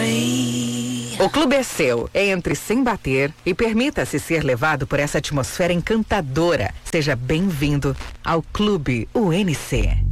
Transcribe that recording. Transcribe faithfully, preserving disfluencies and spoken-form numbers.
O clube é seu. Entre sem bater e permita-se ser levado por essa atmosfera encantadora. Seja bem-vindo ao Clube U N C.